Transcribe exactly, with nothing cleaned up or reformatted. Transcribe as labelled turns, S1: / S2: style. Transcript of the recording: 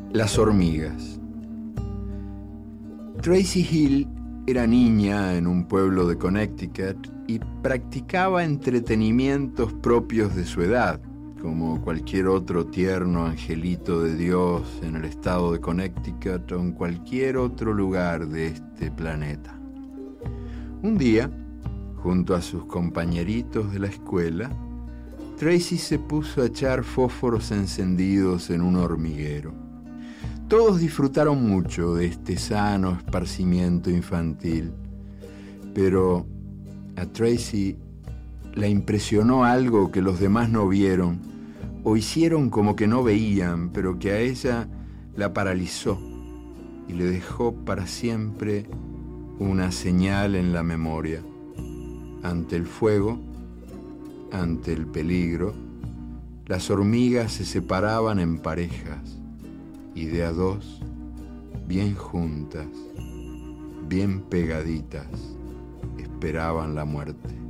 S1: Las hormigas. Tracy Hill era niña en un pueblo de Connecticut y practicaba entretenimientos propios de su edad, como cualquier otro tierno angelito de Dios en el estado de Connecticut o en cualquier otro lugar de este planeta. Un día, junto a sus compañeritos de la escuela, Tracy se puso a echar fósforos encendidos en un hormiguero. Todos disfrutaron mucho de este sano esparcimiento infantil, pero a Tracy la impresionó algo que los demás no vieron o hicieron como que no veían, pero que a ella la paralizó y le dejó para siempre una señal en la memoria. Ante el fuego, ante el peligro, las hormigas se separaban en parejas y de a dos, bien juntas, bien pegaditas, esperaban la muerte.